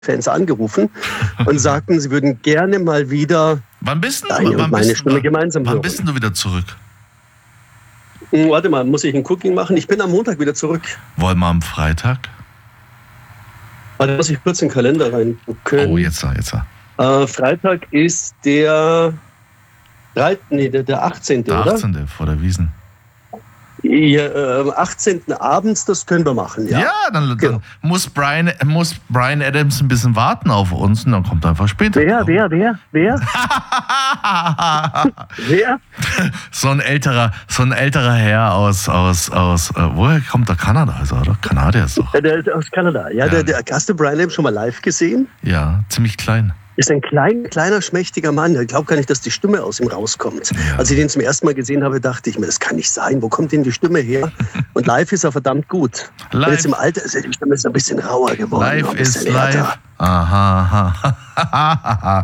Fans angerufen und sagten, sie würden gerne mal wieder meine Stimme gemeinsam hören. Wann bist du wieder zurück? Warte mal, muss ich ein Cooking machen? Ich bin am Montag wieder zurück. Wollen wir am Freitag? Warte, muss ich kurz in den Kalender reingucken. Oh, jetzt. Freitag ist der 18. Der oder? 18. vor der Wiesn. Ja, 18. abends, das können wir machen, ja. Ja, dann muss Brian Adams ein bisschen warten auf uns und dann kommt er einfach später. Wer? Wer? So ein älterer Herr aus woher kommt der? Kanada, also, oder? Kanadier ist doch. Der ist aus Kanada. Ja. Hast du Brian Adams schon mal live gesehen? Ja, ziemlich klein. Ist ein kleiner, schmächtiger Mann. Ich glaube gar nicht, dass die Stimme aus ihm rauskommt. Ja. Als ich den zum ersten Mal gesehen habe, dachte ich mir, das kann nicht sein. Wo kommt denn die Stimme her? Und live ist er verdammt gut. Und jetzt im Alter ist die Stimme ein bisschen rauer geworden. Live ist live. Aha.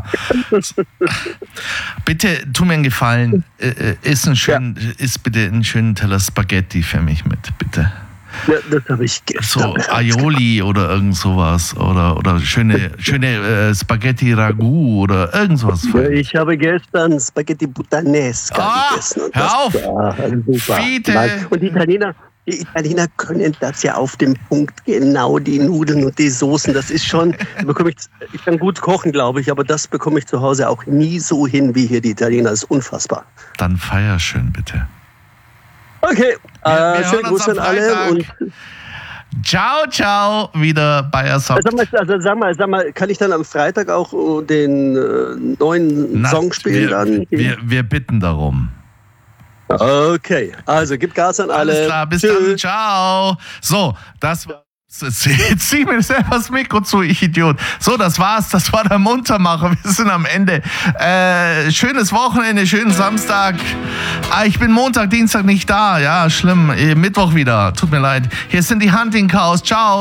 Bitte, tu mir einen Gefallen. Iss bitte einen schönen Teller Spaghetti für mich mit, bitte. Ja, das habe ich gestern. So Aioli oder irgend sowas. Oder schöne Spaghetti Ragout oder irgend sowas. Ja, ich habe gestern Spaghetti Puttanesca gegessen. Und hör auf! Super. Fiete! Und die Italiener können das ja auf dem Punkt, genau die Nudeln und die Soßen. Das ist schon, ich kann gut kochen, glaube ich, aber das bekomme ich zu Hause auch nie so hin wie hier die Italiener. Das ist unfassbar. Dann feier schön, bitte. Okay, schönen Gruß an alle und ciao, wieder bei Assault. Sag mal, kann ich dann am Freitag auch den neuen Song spielen? Wir bitten darum. Okay, also gib Gas an alle. Alles klar, bis dann, ciao. So, das war... Jetzt zieh mir selber das Mikro zu, ich Idiot. So, das war's. Das war der Muntermacher. Wir sind am Ende. Schönes Wochenende, schönen Samstag. Ich bin Montag, Dienstag nicht da. Ja, schlimm. Mittwoch wieder. Tut mir leid. Hier sind die Hunting Cows. Ciao.